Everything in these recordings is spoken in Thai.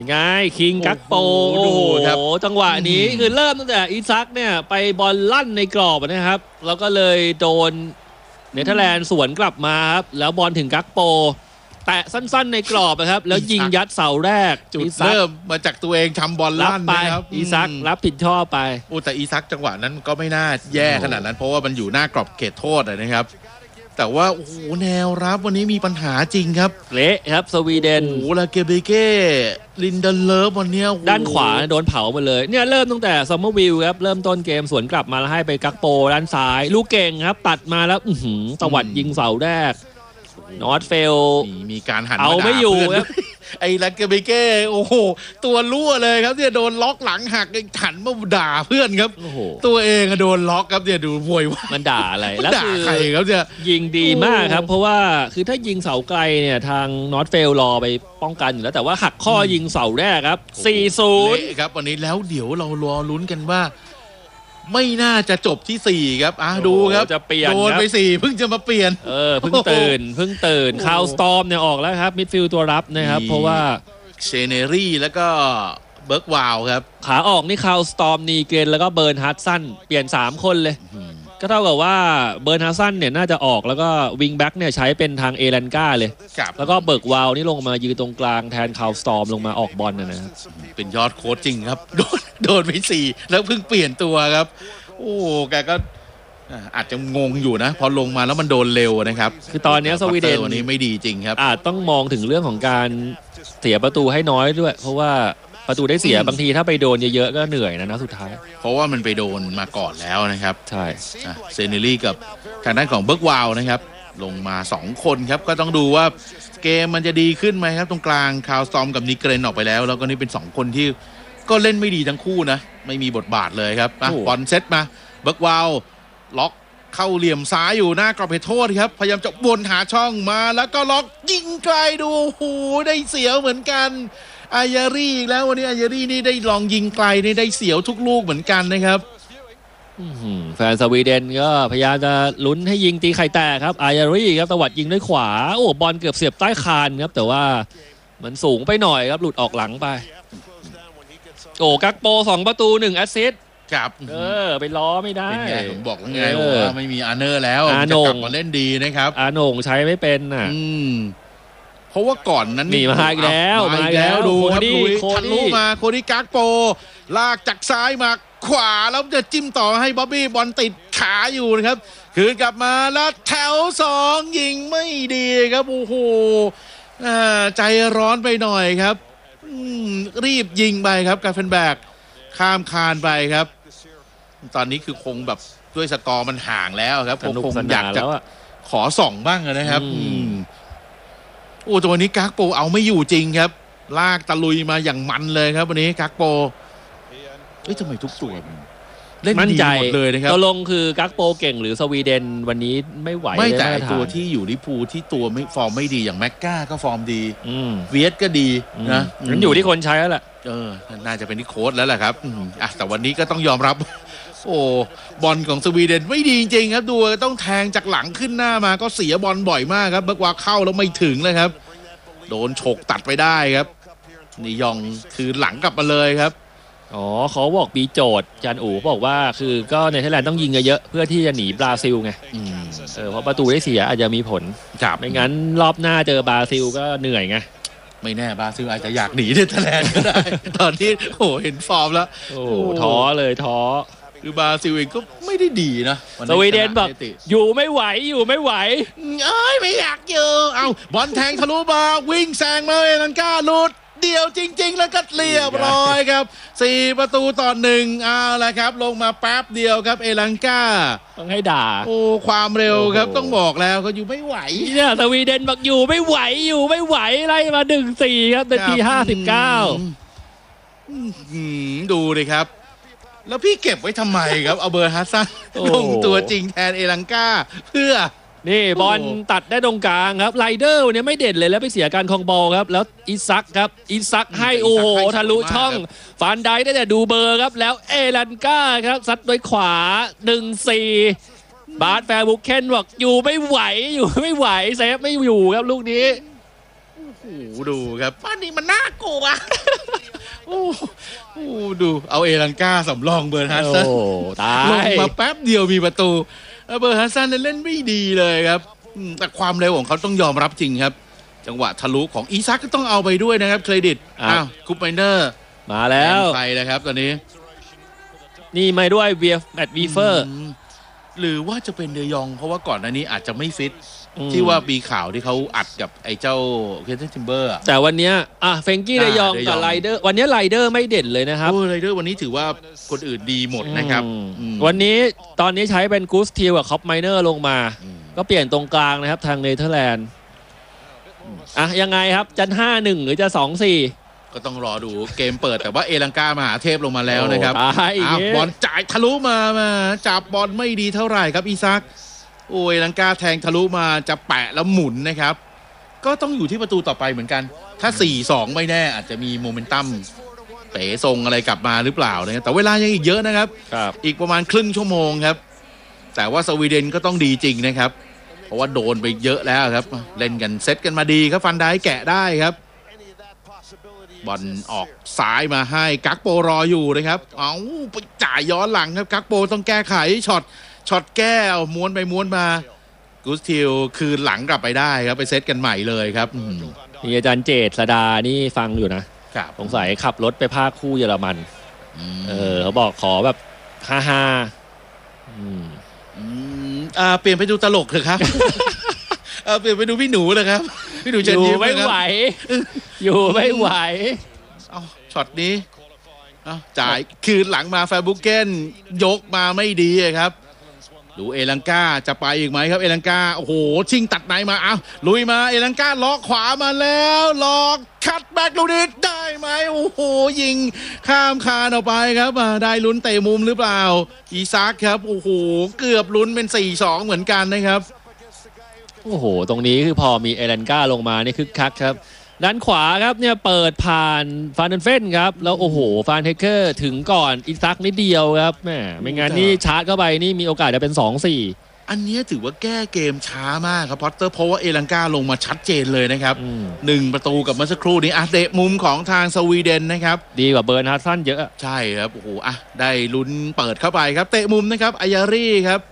ไงคิงกักโปโอ้โหจังหวะนี้คือเริ่มตั้งแต่อีซักเนี่ยไปบอลลั่นในกรอบนะครับแล้วก็เลยโดนเนเธอร์แลนด์สวนกลับมาครับแล้วบอลถึงกักโปแตะสั้นๆในกรอบนะครับแล้วยิงยัดเสาแรกจุดเริ่มมาจากตัวเองทำบอลลั่นนะครับอีซักรับผิดชอบไปโอ้แต่อีซักจังหวะนั้นก็ไม่น่าแย่ขนาดนั้นเพราะว่ามันอยู่หน้ากรอบเขตโทษนะครับแต่ว่าโอ้โหแนวรับวันนี้มีปัญหาจริงครับเละครับสวีเดนโอ้โหลาเกเบเก้ลินเดนเลิฟวันนี้ด้านขวาโดนเผาไปเลยเนี่ยเริ่มตั้งแต่ซัมเมอร์วิลครับเริ่มต้นเกมสวนกลับมาแล้วให้ไปกักโปด้านซ้ายลูกเก่งครับตัดมาแล้วตวัดยิงเสาแรกนอตเฟลมีการหันเอาไม่อยู่ครับไอ้ลาเกเบเก้โอ้โหตัวรั่วเลยครับเนี่ยโดนล็อกหลังหักหันมาด่าเพื่อนครับตัวเองโดนล็อกครับเนี่ยดูโวยว่ามันด่าอะไรแล้วด่าใครครับเนี่ยยิงดีมากครับเพราะว่าคือถ้ายิงเสาไกลเนี่ยทางนอตเฟลรอไปป้องกันอยู่แล้วแต่ว่าหักข้อยิงเสาแรกครับ 4-0 ครับวันนี้แล้วเดี๋ยวเรารอลุ้นกันว่าไม่น่าจะจบที่4ครับดูครับจะเปลี่ยนโดนไป4เพิ่งจะมาเปลี่ยนเพิ่งตื่นคาวสตอร์มเนี่ยออกแล้วครับมิดฟิลด์ตัวรับนะครับเพราะว่าเชเนรี่แล้วก็เบิร์กวาวครับขาออกนี่คาวสตอร์มนีเกรนแล้วก็เบิร์นฮัตสันเปลี่ยน3คนเลยก็เท่ากับว่าเบิร์นฮัตสันเนี่ยน่าจะออกแล้วก็วิงแบ็กเนี่ยใช้เป็นทางเอรันก้าเลยแล้วก็เบิร์กวาวนี่ลงมายืนตรงกลางแทนคาวสตอร์มลงมาออกบอลนะครับเป็นยอดโค้ชจริงครับโดนไป4แล้วเพิ่งเปลี่ยนตัวครับโอ้แกก็อาจจะงงอยู่นะพอลงมาแล้วมันโดนเร็วนะครับคือตอนนี้สวีเดนวันนี้ไม่ดีจริงครับต้องมองถึงเรื่องของการเสียประตูให้น้อยด้วยเพราะว่าประตูได้เสียบางทีถ้าไปโดนเยอะๆก็เหนื่อยนะสุดท้ายเพราะว่ามันไปโดนมาก่อนแล้วนะครับใช่เซเนลี่กับทางด้านของเบิร์กวาวนะครับลงมา2คนครับก็ต้องดูว่าเกมมันจะดีขึ้นไหมครับตรงกลางคาวสตอมกับนิเกรนออกไปแล้วก็นี่เป็น2คนที่ก็เล่นไม่ดีทั้งคู่นะไม่มีบทบาทเลยครับบอลเซตมาเบิร์กวาวล็อกเข้าเหลี่ยมซ้ายอยู่หน้ากรอบเขตโทษครับพยายามจะวนหาช่องมาแล้วก็ล็อกยิงไกลดูหูได้เสียวเหมือนกันอายารี่แล้ววันนี้อายารี่นี่ได้ลองยิงไกลนี่ได้เสียวทุกลูกเหมือนกันนะครับแฟนสวีเดนก็พยายามจะลุ้นให้ยิงตีไข่แตกครับอายารี่ครับตวัดยิงด้วยขวาโอ้บอลเกือบเสียบใต้คานครับแต่ว่ามันสูงไปหน่อยครับหลุดออกหลังไปโอ้กักโป2ประตู1แอสซิสต์ครับไปล้อไม่ได้เป็นไงผมบอกแล้วไงว่าไม่มีอาร์เนอร์แล้วจะกลับมาเล่นดีนะครับอาโหน่งใช้ไม่เป็นน่ะเพราะว่าก่อนนั้นนี่มาอีกแล้วดูครับทะลุมาโคดี้กักโปลากจากซ้ายมาขวาแล้วจะจิ้มต่อให้บ๊อบบี้บอลติดขาอยู่นะครับคืนกลับมาแล้วแถว2ยิงไม่ดีครับโอ้โหใจร้อนไปหน่อยครับรีบยิงไปครับกาเฟนแบกข้ามคานไปครับตอนนี้คือคงแบบด้วยสกอร์มันห่างแล้วครับคงอยากจะขอส่องบ้างนะครับโอ้ตัวนี้กักโปเอาไม่อยู่จริงครับลากตะลุยมาอย่างมันเลยครับวันนี้กักโปทำไมทุกตัวเล่นดีหมดเลยนะครับตกลงคือกักโปเก่งหรือสวีเดนวันนี้ไม่ไหวไม่แต่ตัวที่อยู่ลิพูที่ตัวไม่ฟอร์มไม่ดีอย่างแม็กก้าก็ฟอร์มดีเวียดก็ดีนะมันอยู่ที่คนใช้แล้วแหละน่าจะเป็นที่โค้ชแล้วแหละครับแต่วันนี้ก็ต้องยอมรับโอ้บอลของสวีเดนไม่ดีจริงๆครับดูต้องแทงจากหลังขึ้นหน้ามาก็เสียบอลบ่อยมากครับเบิร์กวาวเข้าแล้วไม่ถึงเลยครับโดนฉกตัดไปได้ครับนี่ยองคือหลังกลับมาเลยครับเขาบอกมีโจทย์จันอู๋บอกว่าคือก็ในเนเธอร์แลนด์ต้องยิงเยอะเพื่อที่จะหนีบราซิลไงเพราะประตูได้เสียอาจจะมีผลไม่งั้นรอบหน้าเจอบราซิลก็เหนื่อยไงไม่แน่บราซิลอาจจะอยากหนีเนเธอร์แลนด์ก็ได้ตอนที่เห็นฟอร์มแล้วท้อเลยคือบราซิลเองก็ไม่ได้ดีนะสวีเดนบอกอยู่ไม่ไหวไม่อยากอยู่บอลแทงทะลุมาวิ่งแซงมาเอลันก้าหลุดเดียวจริงๆแล้วก็เรียบร้อยครับ4ประตูต่อ1เอาละครับลงมาแป๊บเดียวครับเอลันก้าต้องให้ด่าความเร็วครับต้องบอกแล้วเขาอยู่ไม่ไหวเนี่ยสวีเดนบอกอยู่ไม่ไหวไล่มา 1-4 ครับนาที59 ดูเลยครับแล้วพี่เก็บไว้ทำไมครับเอาเบอร์ฮัสซันลงตัวจริงแทนเอลันก้าเพื่อนี่บอลตัดได้ตรงกลางครับไรเดอร์เนี่ยไม่เด็ดเลยแล้วไปเสียการครองบอลครับแล้วอิซักครับอิซักให้ทะลุช่องฟานไดได้แต่ดูเบอร์ครับแล้วเอลันก้าครับซัดด้วยขวา 1-4 บาร์ดแฟร์บุกเคนบอกอยู่ไม่ไหวเซฟไม่อยู่ครับลูกนี้โอ้ดูครับป้านี่มันน่ากลัวโอ้ดูเอาเอลังกาสำรองเบอร์ฮัสซันตาลงยมาแป๊บเดียวมีประตูแล้วเบอร์ฮัสซันเล่นไม่ดีเลยครับแต่ความเร็วของเขาต้องยอมรับจริงครับจังหวะทะลุของอีซักก็ต้องเอาไปด้วยนะครับเครดิตคูปไมเนอร์มาแล้วไปเลยครับตอนนี้นี่ไม่ด้วยเวีเฟอร์หรือว่าจะเป็นเดยองเพราะว่าก่อนหน้านี้อาจจะไม่ฟิตที่ว่ามีข่าวที่เขาอัดกับไอ้เจ้าเคทเทนทิมเบอร์แต่วันนี้เฟงกี้เดยองกับไรเดอร์วันนี้ไรเดอร์ไม่เด่นเลยนะครับไรเดอร์วันนี้ถือว่าคนอื่นดีหมดนะครับวันนี้ตอนนี้ใช้เป็นกูสทิลกับคอปไมเนอร์ลงมาก็เปลี่ยนตรงกลางนะครับทางเนเธอร์แลนด์ยังไงครับจะ 5-1 หรือจะ 2-4 ก็ต้องรอดูเกมเปิดแต่ว่าเอลังกามหาเทพลงมาแล้วนะครับบอลจ่ายทะลุมาจับบอลไม่ดีเท่าไหร่ครับอีซักเอลังกาแทงทะลุมาจะแปะแล้วหมุนนะครับก็ต้องอยู่ที่ประตูต่อไปเหมือนกันถ้า 4-2 ไม่แน่อาจจะมีโมเมนตัมเตะทรงอะไรกลับมาหรือเปล่านะครับแต่เวลายังอีกเยอะนะครับอีกประมาณครึ่งชั่วโมงครับแต่ว่าสวีเดนก็ต้องดีจริงนะครับเพราะว่าโดนไปเยอะแล้วครับเล่นกันเซตกันมาดีครับฟันไดแกะได้ครับบอลออกซ้ายมาให้กักโปรออยู่นะครับไปจ่ายย้อนหลังครับกักโปต้องแก้ไขช็อตแก้ม้วนไปม้วนมากูสทิลคืนหลังกลับไปได้ครับไปเซตกันใหม่เลยครับนี่อาจารย์เจษฎานี่ฟังอยู่นะสงสัยขับรถไปภาคคู่เยอรมันเขาบอกขอแบบฮ่าเปลี่ยนไปดูตลกเถอะครับเปลี่ยนไปดูพี่หนูเลยครับพี่หนูเชิญยิ้มไม่ไหวอยู่ไม่ไหวช็อตนี้จ่ายคืนหลังมาแฟร์บุกเกนยกมาไม่ดีครับดูเอลังกาจะไปอีกไหมครับเอลังกาโอ้โหชิงตัดไหนมาลุยมาเอลังกาล็อกขวามาแล้วล็อกคัตแบ็กลูกนี้ได้ไหมโอ้โหยิงข้ามคานออกไปครับได้ลุ้นเตะมุมหรือเปล่าอีซักครับโอ้โหเกือบลุ้นเป็น 4-2 เหมือนกันนะครับโอ้โหตรงนี้คือพอมีเอลังกาลงมานี่คึกคักครับด้านขวาครับเนี่ยเปิดผ่านฟานเดนเฟนครับแล้วโอ้โหฟานเทเกอร์ถึงก่อนอีซักนิดเดียวครับแหมไม่งั้นนี่ชาร์จเข้าไปนี่มีโอกาสจะเป็น 2-4 อันนี้ถือว่าแก้เกมช้ามากครับพอตเตอร์เพราะว่าเอลังกาลงมาชัดเจนเลยนะครับ1ประตูกับเมื่อสักครู่นี้เตะมุมของทางสวีเดนนะครับดีกว่าเบิร์นฮัสซันเยอะใช่ครับโอ้โหได้ลุ้นเปิดเข้าไปครับเตะมุมนะครับอายารี่ครับ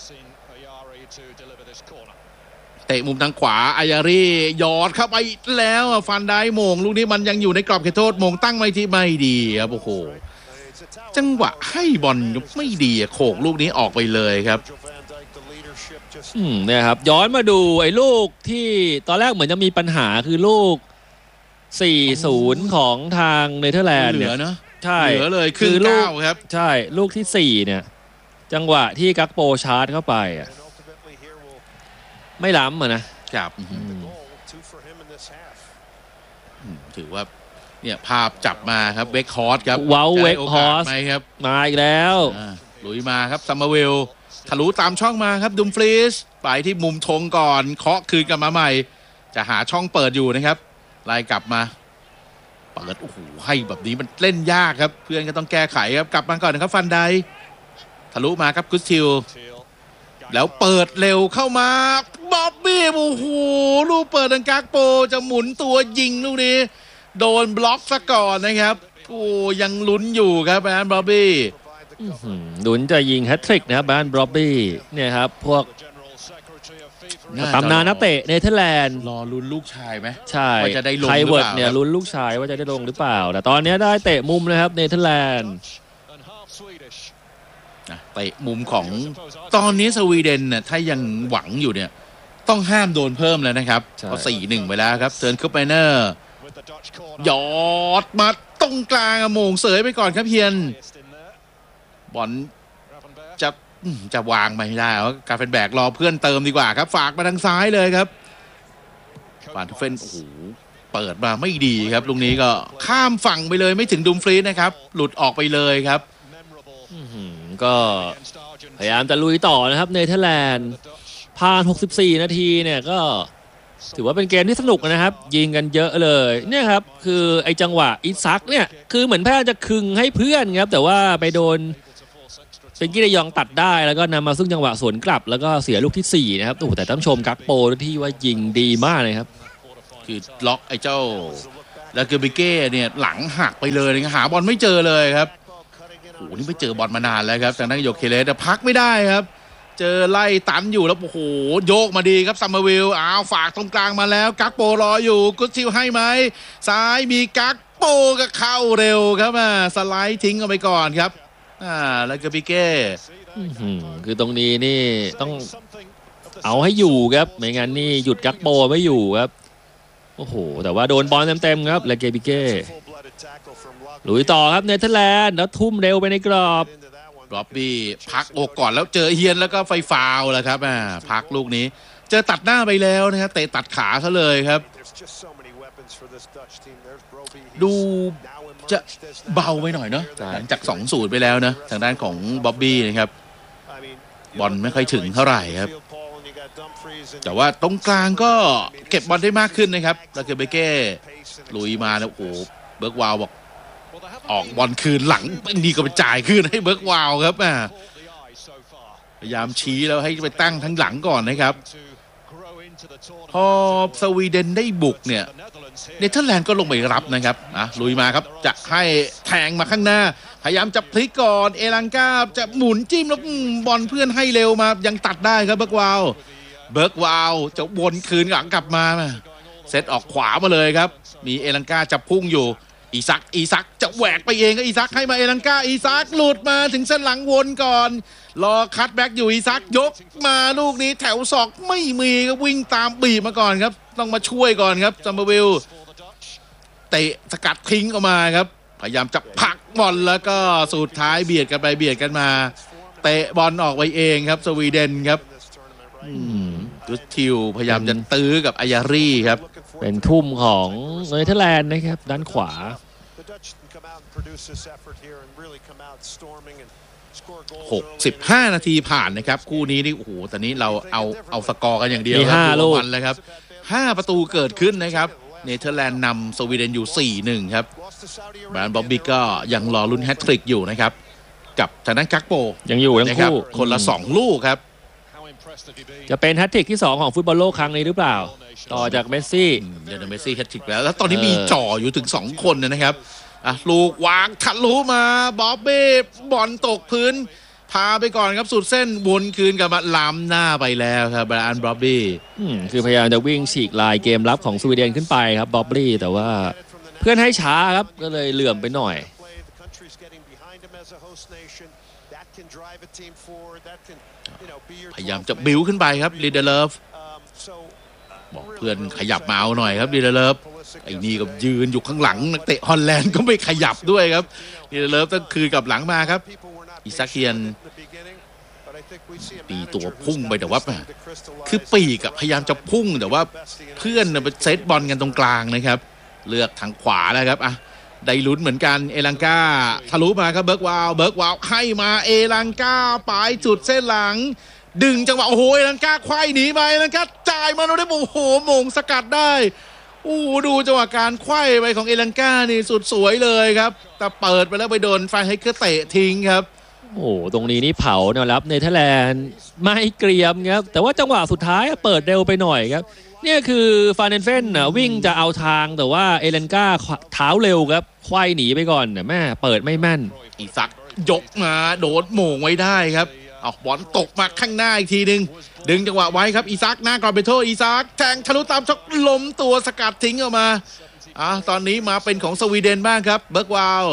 เตะมุมทางขวาอายารี่ยอดเข้าไปแล้วฟันได้โมงลูกนี้มันยังอยู่ในกรอบเขตโทษโมงตั้งไม่ที่ไม่ดีครับโอ้โหจังหวะให้บอลไม่ดีโขกลูกนี้ออกไปเลยครับเนี่ยครับย้อนมาดูไอ้ลูกที่ตอนแรกเหมือนจะมีปัญหาคือลูก 4-0 ของทางเนเธอร์แลนด์เนี่ยใช่เหลือเลยคือลูกครับใช่ลูกที่4เนี่ยจังหวะที่กักโปชาร์จเข้าไปไม่ล้ำนะครับถือว่าเนี่ยภาพจับมาครับเวกฮอร์สครับว้าวเวกฮอร์สไหมครับมาอีกแล้วลุยมาครับซัมเมอร์เวลทะลุตามช่องมาครับดุมฟรีสไปที่มุมธงก่อนเคาะคืนกลับมาใหม่จะหาช่องเปิดอยู่นะครับไล่กลับมาเปิดโอ้โหให้แบบนี้มันเล่นยากครับเพื่อนก็ต้องแก้ไขครับกลับมาก่อนนะครับฟันไดทะลุมาครับกุสทิลแล้วเปิดเร็วเข้ามาบ๊อบบี้โอ้โหลูกเปิดดังกักโปจะหมุนตัวยิงลูกนี้โดนบล็อกซะก่อนนะครับโอ้ยังลุ้นอยู่ครับแบรนด์บ๊อบบี้ลุ้นจะยิงแฮตทริกนะครับแบรนด์บ๊อบบี้เนี่ยครับพวกตำนานนักเตะเนเธอร์แลนด์รอลุ้นลูกชายไหมใช่ว่าจะได้ลงหรือเปล่าเนี่ยลุ้นลูกชายว่าจะได้ลงหรือเปล่าแต่ตอนนี้ได้เตะมุมนะครับเนเธอร์แลนด์เตะมุมของตอนนี้สวีเดนเนี่ยถ้ายังหวังอยู่เนี่ยต้องห้ามโดนเพิ่มแล้วนะครับเอา 4-1 ไปแล้วครับเซิร์นคูปไมเนอร์ยอดมาตรงกลางโมงเสยไปก่อนครับเฮียนบอลจะวางไม่ได้เพราะการเป็นแบกรอเพื่อนเติมดีกว่าครับฝากมาทางซ้ายเลยครับฟานทูเฟนโอ้โหเปิดมาไม่ดีครับลูกนี้ก็ข้ามฝั่งไปเลยไม่ถึงดุมฟรีสนะครับหลุดออกไปเลยครับก็พยายามจะลุยต่อนะครับเนเธอร์แลนด์ผ่าน64 นาทีเนี่ยก็ถือว่าเป็นเกมที่สนุกนะครับยิงกันเยอะเลยเนี่ยครับคือไอ้จังหวะอีซักเนี่ยคือเหมือนแพ้จะคึงให้เพื่อนครับแต่ว่าไปโดนเป็นกี้เดยองตัดได้แล้วก็นำมาซึ่งจังหวะสวนกลับแล้วก็เสียลูกที่4นะครับโอ้แต่ต้องชมกักโปที่ว่ายิงดีมากเลยครับคคือล็อกไอ้เจ้าแล้วเกอร์บิเก้เนี่ยหลังหักไปเลยหาบอลไม่เจอเลยครับโอ้โหนี่ไม่เจอบอลมานานแล้วครับจากนั้นโยเคเลสแต่พักไม่ได้ครับเจอไล่ตันอยู่แล้วโอ้โหโยกมาดีครับซัมเมอร์วิลฝากตรงกลางมาแล้วกักโปรออยู่กุดซิลให้ไหมซ้ายมีกักโปก็เข้าเร็วครับสไลด์ทิ้งเอาไปก่อนครับแล้วเกอร์บิเก้คือตรงนี้นี่ต้องเอาให้อยู่ครับไม่งั้นนี่หยุดกักโปไม่อยู่ครับโอ้โหแต่ว่าโดนบอลเต็มๆครับและเกบิเก้ลุยต่อครับเนเธอร์แลนด์แล้วทุ่มเร็วไปในกรอบบ๊อบบี้พักอกก่อนแล้วเจอเฮียนแล้วก็ไฟฟาวแล้วครับพักลูกนี้เจอตัดหน้าไปแล้วนะครับเตะตัดขาซะเลยครับดูจะเบาไปหน่อยเนาะหลังจาก 2-0 ไปแล้วนะทางด้านของบ๊อบบี้นะครับบอลไม่ค่อยถึงเท่าไหร่ครับแต่ว่าตรงกลางก็เก็บบอลได้มากขึ้นนะครับแล้วเกเบเก้ลุยมาแล้วโอ้เบิร์กวาวบอกออกบอลคืนหลังนี่ก็ไปจ่ายคืนให้เบิร์กวาวครับพยายามชี้แล้วให้ไปตั้งทั้งหลังก่อนนะครับพอสวีเดนได้บุกเนี่ยเนเธอร์แลนด์ก็ลงไปรับนะครับลุยมาครับจะให้แทงมาข้างหน้าพยายามจะพลิกก่อนเอลังกาจะหมุนจิ้มแล้วบอลเพื่อนให้เร็วมายังตัดได้ครับเบิร์กวาวจะวนคืนหลังกลับมาเซตออกขวามาเลยครับมีเอลังกาจะพุ่งอยู่อีซักจะแหวกไปเองก็อีซักให้มาเอลังกาอีซักหลุดมาถึงเส้นหลังวนก่อนรอคัตแบ็กอยู่อีซักยกมาลูกนี้แถวศอกไม่มีก็วิ่งตามบีบมาก่อนครับต้องมาช่วยก่อนครับซัมเมอร์วิลเตะสกัดทิ้งออกมาครับพยายามจะผลักบอลแล้วก็สุดท้ายเบียดกันไปเบียดกันมาเตะบอลออกไปเองครับสวีเดนครับกุสทิลพยายามจะตื้อกับอายารี่ครับเป็นทุ่มของเนเธอร์แลนด์นะครับด้านขวา 65 นาทีผ่านนะครับคู่นี้นี่โอ้โหตอนนี้เราเอาสกอร์กันอย่างเดียวครับทุกวันเลยครับ5 ประตูเกิดขึ้นนะครับเนเธอร์แลนด์นำสวีเดนอยู่ 4-1 ครับแบรนด์บ๊อบบี้ก็ยังรอลุ้นแฮตทริกอยู่นะครับกับทางด้านกักโปยังอยู่ทั้งคู่คนละ2 ลูกครับจะเป็นแฮตทริกที่2ของฟุตบอลโลกครั้งนี้หรือเปล่าต่อจากเมสซี่เดี๋ยวเมสซี่แฮตทริกแล้วตอนนี้มีจ่ออยู่ถึง2 คนนะครับลูกวางทะลุมาบ๊อบบี้บอลตกพื้นพาไปก่อนครับสุดเส้นวนคืนกับมาล้ำหน้าไปแล้วครับแบรนด์บ๊อบบี้คือพยายามจะวิ่งฉีกลายเกมรับของสวีเดนขึ้นไปครับบ๊อบบี้แต่ว่าเพื่อนให้ช้าครับก็เลยเหลื่อมไปหน่อยพยายามจะบิ้วขึ้นไปครับลีเดเลฟบอกเพื่อนขยับมาเอาหน่อยครับลีเดเลฟไอ้นี่ก็ยืนอยู่ข้างหลังนักเตะฮอลแลนด์ก็ไม่ขยับด้วยครับลีเดเลฟต้องคืนกับหลังมาครับอิซักเฮียนตีตัวพุ่งไปแต่ว่าคือปีกพยายามจะพุ่งแต่ว่าเพื่อนไปเซตบอลกันตรงกลางนะครับเลือกทางขวาแล้วครับได้ลุ้นเหมือนกันเอลังกาทะลุมาครับเบิร์กวาวให้มาเอลังกาปลายจุดเส้นหลังดึงจังหวะโอ้โหเอลังกาควายหนีไปเอลังกาจ่ายมาเราได้โอ้โหโมงสกัดได้ดูจังหวะการไขว้ไปของเอลังกานี่สุดสวยเลยครับแต่เปิดไปแล้วไปโดนไฟให้เกอร์เตะทิ้งครับโอ้ตรงนี้นี่เผาแนวรับเนเธอร์แลนด์ไม่เกรียมครับแต่ว่าจังหวะสุดท้ายเปิดเร็วไปหน่อยครับเนี่ยคือฟาเนนเฟนวิ่งจะเอาทางแต่ว่าเอเลนกาเท้าเร็วครับควายหนีไปก่อนแม่เปิดไม่แม่นอีซักยกมาโดดโหม่งไว้ได้ครับเอาบอลตกมาข้างหน้าอีกทีนึงดึงจังหวะไว้ครับอีซักหน้ากรอบไปโทษอีซักแทงทะลุตามช็อตล้มตัวสกัดทิ้งออกมาตอนนี้มาเป็นของสวีเดนบ้างครับเบิร์กวาว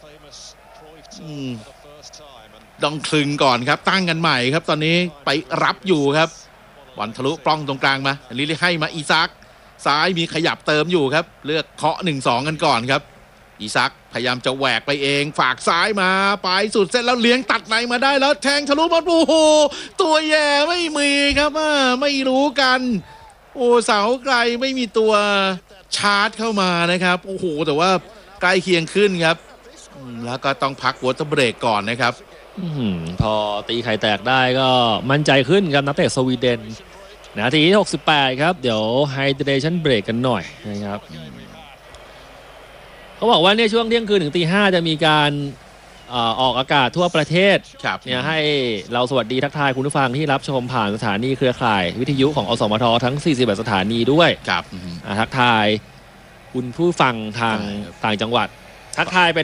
ต้องคลึงก่อนครับตั้งกันใหม่ครับตอนนี้ไปรับอยู่ครับบอลทะลุปล้องตรงกลางมาลิลิให้มาอีซักซ้ายมีขยับเติมอยู่ครับเลือกเคาะ 1-2 กันก่อนครับอีซักพยายามจะแหวกไปเองฝากซ้ายมาไปสุดเส้นแล้วเลี้ยงตัดในมาได้แล้วแทงทะลุบอลโอ้โหตัวแย่ไม่มีครับไม่รู้กันเสาไกลไม่มีตัวชาร์จเข้ามานะครับโอ้โหแต่ว่าใกล้เคียงขึ้นครับแล้วก็ต้องพักวอเตอร์เบรกก่อนนะครับพอตีไข่แตกได้ก็มั่นใจขึ้นครับนักเตะสวีเดนนาทีที่68ครับเดี๋ยวไฮเดรชั่นเบรกกันหน่อยนะครับเขาบอกว่าเนี่ยช่วงเที่ยงคืนถึงตี 5จะมีการออกอากาศทั่วประเทศครับเนี่ยให้เราสวัสดีทักทายคุณผู้ฟังที่รับชมผ่านสถานีเครือข่ายวิทยุของอสมททั้ง41สถานีด้วยครับทักทายคุณผู้ฟังทางใช่ครับต่างจังหวัดทักทายไป